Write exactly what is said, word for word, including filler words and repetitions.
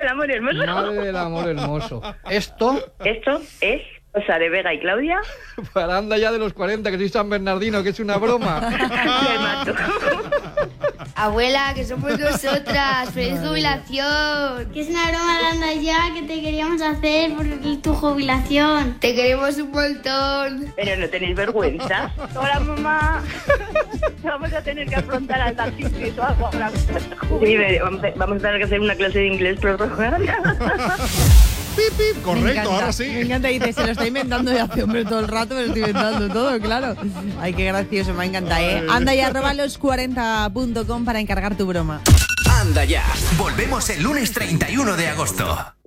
del amor hermoso. Madre del amor hermoso. Esto... Esto es cosa de Vega y Claudia. Para anda ya de los cuarenta, que soy San Bernardino, que es una broma. Me mato. Abuela, que somos nosotras. ¡Feliz jubilación! Que es una broma de anda ya que te queríamos hacer por tu jubilación. Te queremos un montón. Pero no tenéis vergüenza. Hola, mamá. Vamos a tener que afrontar al taxi o algo ahora. Sí, vamos a, vamos a tener que hacer una clase de inglés prorrogada. Pip, pip, correcto, ahora sí. Me encanta, dice, se lo está inventando y hace hombre todo el rato, me lo estoy inventando todo, claro. Ay, qué gracioso, me encanta, ¿eh? Anda y arroba los cuarenta punto com para encargar tu broma. Anda ya, volvemos el lunes treinta y uno de agosto.